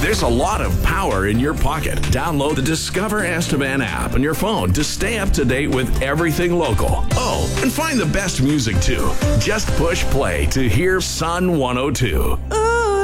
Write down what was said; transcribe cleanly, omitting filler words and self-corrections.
There's a lot of power in your pocket. Download the Discover Estevan app on your phone to stay up to date with everything local. Oh, and find the best music too. Just push play to hear Sun 102.